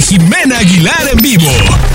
Jimena Aguilar en vivo.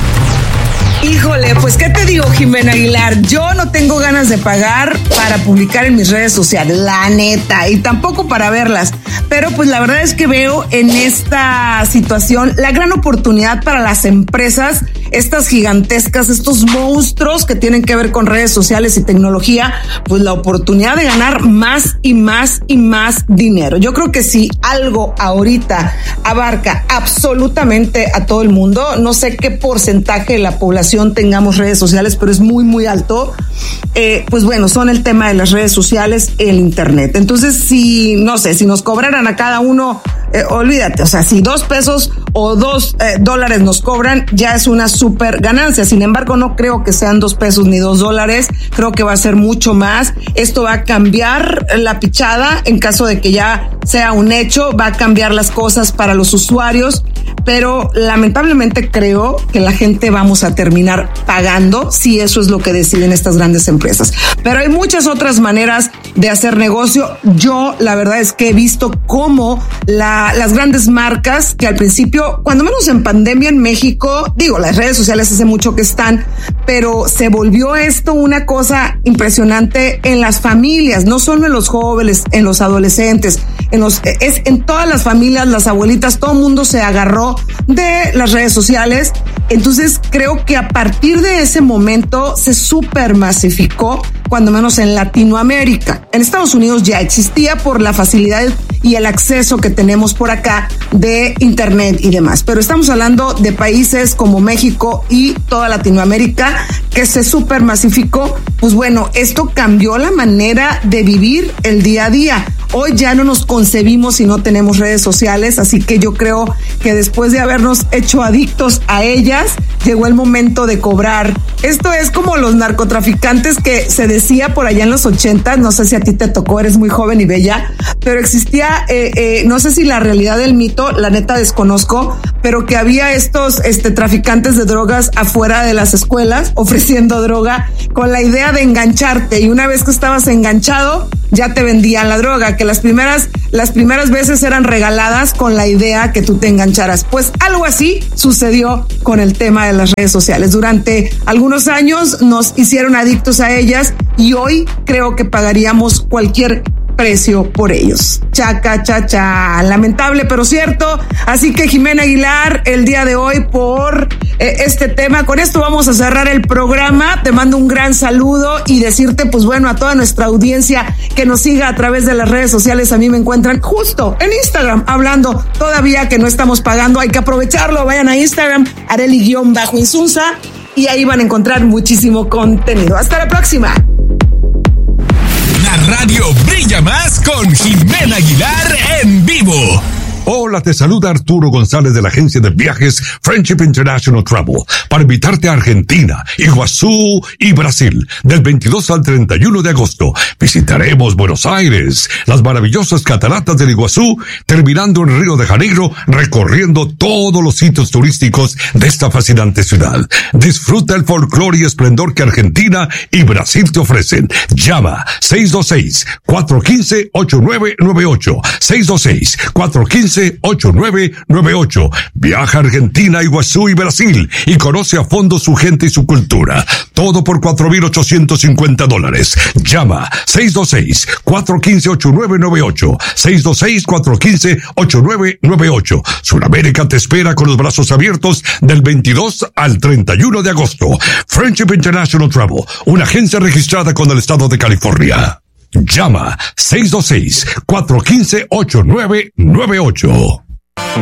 Híjole, pues ¿qué te digo, Jimena Aguilar? Yo no tengo ganas de pagar para publicar en mis redes sociales, la neta, y tampoco para verlas. Pero pues la verdad es que veo en esta situación la gran oportunidad para las empresas, estas gigantescas, estos monstruos que tienen que ver con redes sociales y tecnología, pues la oportunidad de ganar más y más y más dinero. Yo creo que si algo ahorita abarca absolutamente a todo el mundo, no sé qué porcentaje de la población tengamos redes sociales, pero es muy, muy alto. Pues bueno, son el tema de las redes sociales, el internet. Entonces, si, no sé, si nos cobraran a cada uno, olvídate, o sea, si $2 o $2 nos cobran, ya es una súper ganancia. Sin embargo, no creo que sean $2 ni $2, creo que va a ser mucho más. Esto va a cambiar la pichada en caso de que ya sea un hecho, va a cambiar las cosas para los usuarios, pero lamentablemente creo que la gente vamos a terminar pagando si eso es lo que deciden estas grandes empresas. Pero hay muchas otras maneras de hacer negocio. Yo la verdad es que he visto cómo las grandes marcas que al principio, cuando menos en pandemia en México, digo, las redes sociales hace mucho que están, pero se volvió esto una cosa impresionante en las familias, no solo en los jóvenes, en los adolescentes, en todas las familias, las abuelitas, todo el mundo se agarró de las redes sociales. Entonces creo que a partir de ese momento se supermasificó, cuando menos en Latinoamérica. En Estados Unidos ya existía por la facilidad y el acceso que tenemos por acá de internet y demás, pero estamos hablando de países como México y toda Latinoamérica que se supermasificó. Pues bueno, esto cambió la manera de vivir el día a día. Hoy ya no nos concebimos si no tenemos redes sociales, así que yo creo que después de habernos hecho adictos a ellas, llegó el momento de cobrar. Esto es como los narcotraficantes que se decía por allá en los 80, no sé si a ti te tocó, eres muy joven y bella, pero existía, no sé si la realidad del mito, la neta desconozco, pero que había estos traficantes de drogas afuera de las escuelas ofreciendo droga con la idea de engancharte, y una vez que estabas enganchado ya te vendían la droga, que las primeras veces eran regaladas con la idea que tú te engancharas. Pues algo así sucedió con el tema de las redes sociales. Durante algunos años nos hicieron adictos a ellas y hoy creo que pagaríamos cualquier precio por ellos. Chaca, lamentable pero cierto. Así que Jimena Aguilar, el día de hoy por este tema. Con esto vamos a cerrar el programa. Te mando un gran saludo y decirte, pues bueno, a toda nuestra audiencia que nos siga a través de las redes sociales. A mí me encuentran justo en Instagram, hablando todavía que no estamos pagando. Hay que aprovecharlo. Vayan a Instagram, Arely_Insunza, y ahí van a encontrar muchísimo contenido. Hasta la próxima. La radio brilla más con Jimena Aguilar en vivo. Hola, te saluda Arturo González de la agencia de viajes Friendship International Travel para invitarte a Argentina, Iguazú y Brasil del 22 al 31 de agosto. Visitaremos Buenos Aires, las maravillosas cataratas del Iguazú, terminando en Río de Janeiro, recorriendo todos los sitios turísticos de esta fascinante ciudad. Disfruta el folclore y esplendor que Argentina y Brasil te ofrecen. Llama 626-415-8998. 626-415-8998. Viaja a Argentina, Iguazú y Brasil y conoce a fondo su gente y su cultura. Todo por $4,850. Llama 626-415-8998. 626-415-8998. Sudamérica te espera con los brazos abiertos del 22 al 31 de agosto. Friendship International Travel, una agencia registrada con el estado de California. Llama 626-415-8998.